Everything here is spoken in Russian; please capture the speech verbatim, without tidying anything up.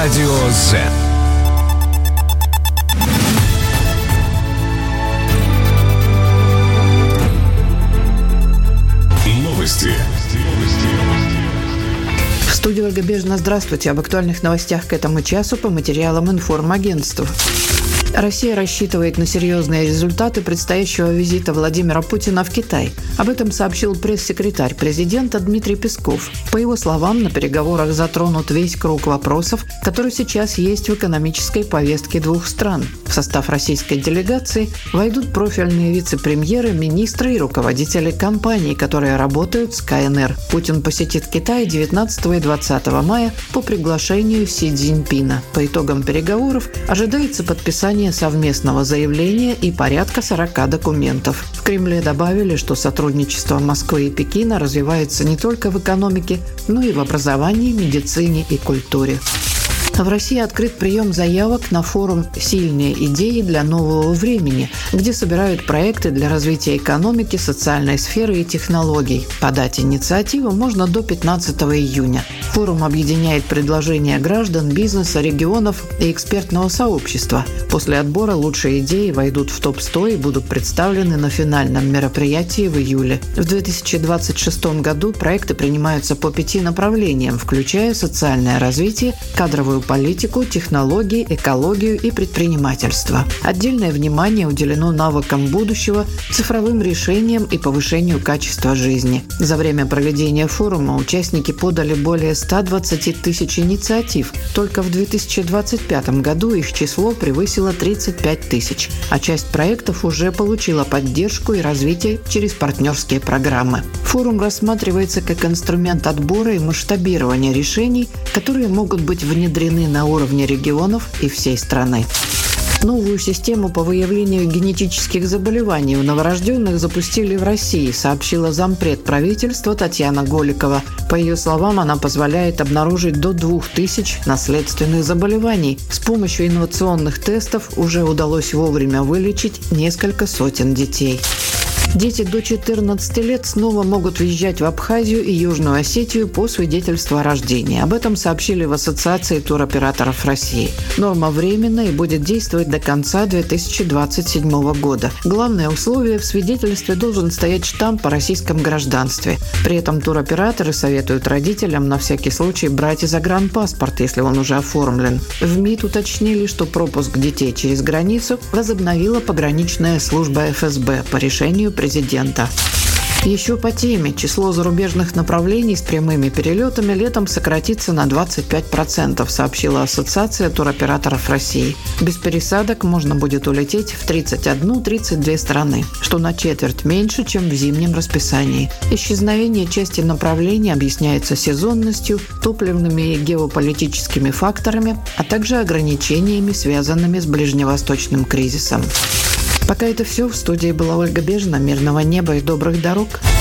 Радио Z. Новости. В студии Ольга Бежина. Здравствуйте. Об актуальных новостях к этому часу по материалам информагентства. Россия рассчитывает на серьезные результаты предстоящего визита Владимира Путина в Китай. Об этом сообщил пресс-секретарь президента Дмитрий Песков. По его словам, на переговорах затронут весь круг вопросов, который сейчас есть в экономической повестке двух стран. В состав российской делегации войдут профильные вице-премьеры, министры и руководители компаний, которые работают с ка эн эр. Путин посетит Китай девятнадцатого и двадцатого мая по приглашению Си Цзиньпина. По итогам переговоров ожидается подписание совместного заявления и порядка сорока документов. В Кремле добавили, что сотрудничество Москвы и Пекина развивается не только в экономике, но и в образовании, медицине и культуре. В России открыт прием заявок на форум «Сильные идеи для нового времени», где собирают проекты для развития экономики, социальной сферы и технологий. Подать инициативу можно до пятнадцатого июня. Форум объединяет предложения граждан, бизнеса, регионов и экспертного сообщества. После отбора лучшие идеи войдут в топ сто и будут представлены на финальном мероприятии в июле. В две тысячи двадцать шестом году проекты принимаются по пяти направлениям, включая социальное развитие, кадровую политику, технологии, экологию и предпринимательство. Отдельное внимание уделено навыкам будущего, цифровым решениям и повышению качества жизни. За время проведения форума участники подали более ста двадцати тысяч инициатив. Только в две тысячи двадцать пятом году их число превысило тридцать пять тысяч, а часть проектов уже получила поддержку и развитие через партнерские программы. Форум рассматривается как инструмент отбора и масштабирования решений, которые могут быть внедрены на уровне регионов и всей страны. Новую систему по выявлению генетических заболеваний у новорожденных запустили в России, сообщила зампред правительства Татьяна Голикова. По ее словам, она позволяет обнаружить до двух тысяч наследственных заболеваний. С помощью инновационных тестов уже удалось вовремя вылечить несколько сотен детей. Дети до четырнадцати лет снова могут въезжать в Абхазию и Южную Осетию по свидетельству о рождении. Об этом сообщили в Ассоциации туроператоров России. Норма временная и будет действовать до конца две тысячи двадцать седьмого года. Главное условие: в свидетельстве должен стоять штамп о российском гражданстве. При этом туроператоры советуют родителям на всякий случай брать и загранпаспорт, если он уже оформлен. В МИД уточнили, что пропуск детей через границу возобновила пограничная служба эф эс бэ по решению президента. Еще по теме. Число зарубежных направлений с прямыми перелетами летом сократится на двадцать пять процентов, сообщила Ассоциация туроператоров России. Без пересадок можно будет улететь в тридцать одну - тридцать две страны, что на четверть меньше, чем в зимнем расписании. Исчезновение части направлений объясняется сезонностью, топливными и геополитическими факторами, а также ограничениями, связанными с ближневосточным кризисом. Пока это все. В студии была Ольга Бежина. Мирного неба и добрых дорог.